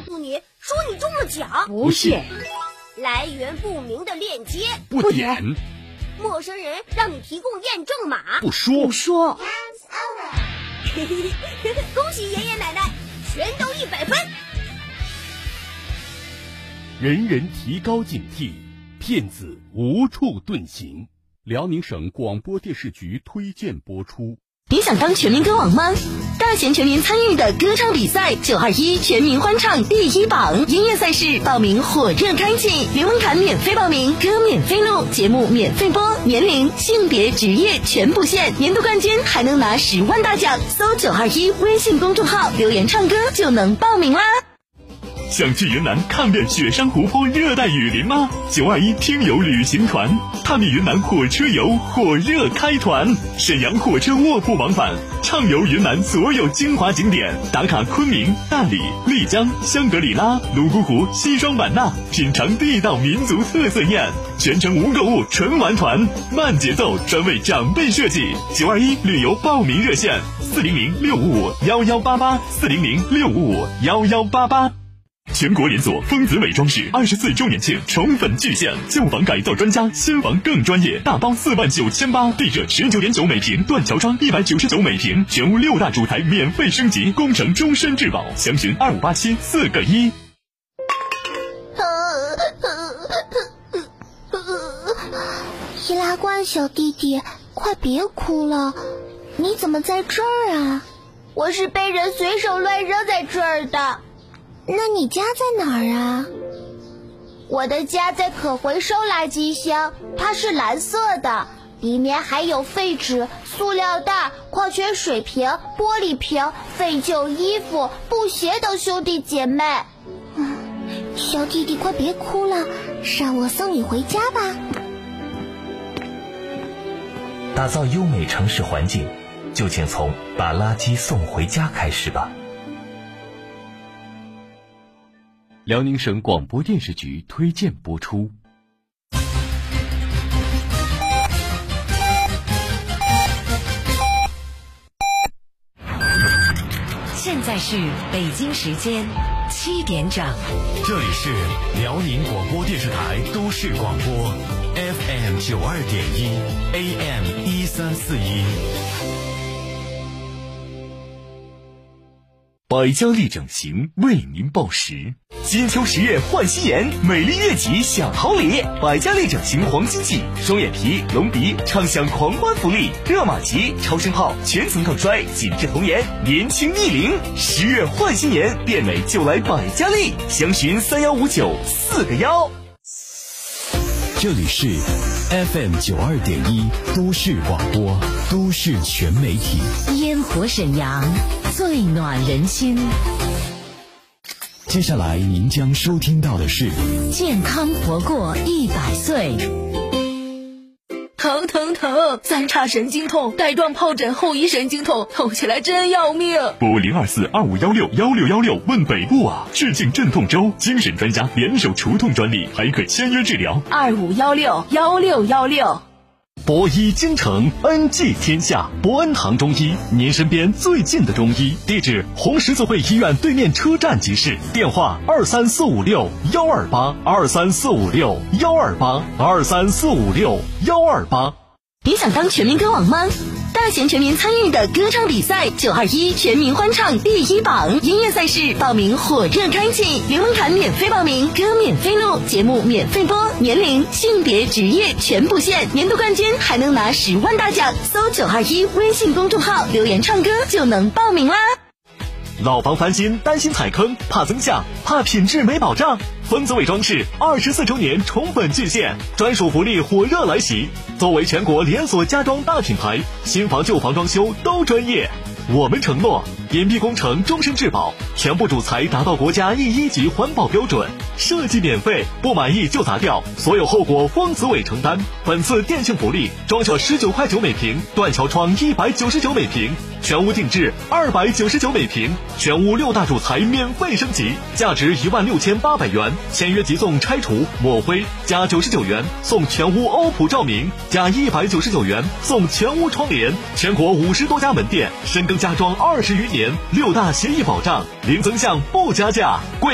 诉你说你中了奖， 不是， 来源不明的链接， 不点， 陌生人让你提供验证码， 不说。 恭喜爷爷奶奶，全都100分。 人人提高警惕，骗子无处遁形。辽宁省广播电视局推荐播出。 你想当全民歌王吗？大型全民参与的歌唱比赛921全民欢唱第1榜，音乐赛事报名火热开启，零门槛免费报名，歌免费录，节目免费播，年龄、性别、职业全不限，年度冠军还能拿10万大奖。搜921微信公众号留言唱歌就能报名啦。 想去云南看遍雪山湖泊、热带雨林吗？921听友旅行团探秘云南火车游火热开团，沈阳火车卧铺往返，畅游云南所有精华景点，打卡昆明、大理、丽江、香格里拉、泸沽湖、西双版纳，品尝地道民族特色宴，全程无购物纯玩团，慢节奏，专为长辈设计。921旅游报名热线：400-655-1188，400-655-1188。全国连锁丰子美装饰24周年庆宠粉巨献，旧房改造专家，新房更专业，大包49800，地热19.9每平，断桥窗199每平，全屋6大主台免费升级，工程终身质保，详询2587-4个1。 易拉罐小弟弟，快别哭了，你怎么在这儿啊？ 我是被人随手乱扔在这儿的。 那你家在哪儿啊？ 我的家在可回收垃圾箱，它是蓝色的，里面还有废纸、塑料袋、矿泉水瓶、玻璃瓶、废旧衣服、布鞋等兄弟姐妹。 小弟弟快别哭了，让我送你回家吧。 打造优美城市环境，就请从把垃圾送回家开始吧。 辽宁省广播电视局推荐播出。 现在是北京时间7点整， 这里是辽宁广播电视台都市广播 FM 92.1 AM 1341。 百家丽整形为您报时，金秋10月换新颜，美丽月季享好礼。百家丽整形黄金季，双眼皮、隆鼻畅享狂欢福利，热玛吉、超声炮全层抗衰，紧致童颜，年轻逆龄。10月换新颜，变美就来百家丽，详询3159-4个1。 这里是 FM 92.1都市广播，都市全媒体。 烟火沈阳，最暖人心。 接下来您将收听到的是健康活过100岁。 疼，三叉神经痛，带状疱疹后遗神经痛，痛起来真要命。 拨02425161616问北部啊！致敬镇痛周，精神专家联手除痛专利，还可签约治疗。 25161616。 博医京城，恩济天下，博恩堂中医，您身边最近的中医。地址：红十字会医院对面车站集市。电话：23456-128，23456-128，23456-128。 你想当全民歌王吗？大型全民参与的歌唱比赛921全民欢唱第1榜，音乐赛事报名火热开启，零门槛免费报名，歌免费录，节目免费播，年龄、性别、职业全不限，年度冠军还能拿10万大奖。搜921微信公众号留言唱歌就能报名啦。 老房翻新担心踩坑，怕增价，怕品质没保障。丰子伟装饰24周年宠粉巨献，专属福利火热来袭。作为全国连锁家装大品牌，新房旧房装修都专业。我们承诺隐蔽工程终身质保，全部主材达到国家E1级环保标准，设计免费，不满意就砸掉，所有后果丰子伟承担。本次店庆福利，装修19.9块每平，断桥窗199每平，全屋定制299每平，全屋6大主材免费升级，价值16800元，签约即送拆除抹灰，加99元送全屋欧普照明，加199元送全屋窗帘。全国50多家门店，深耕家装20余年，6大协议保障，零增项不加价。